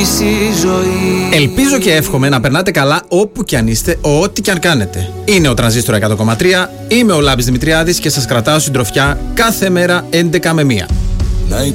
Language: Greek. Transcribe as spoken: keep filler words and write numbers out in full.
Ελπίζω και εύχομαι να περνάτε καλά όπου και αν είστε, ό,τι και αν κάνετε. Είναι ο Τρανζίστορ εκατό κόμμα τρία, είμαι ο Λάμπης Δημητριάδης και σας κρατάω συντροφιά κάθε μέρα έντεκα με μία.